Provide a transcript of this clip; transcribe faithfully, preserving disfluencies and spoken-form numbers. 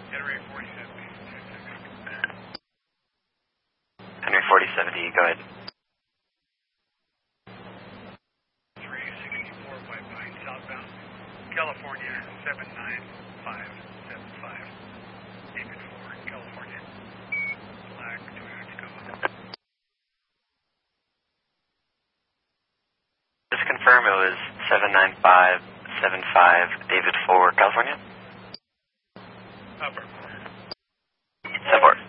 Henry forty seventy, go ahead. three sixty-four White Pine, southbound, California, seven nine five seven five. David four, California. Black, Toyota Tacoma. Just confirm it was seven nine five seven five, David four, California? Upper. Support.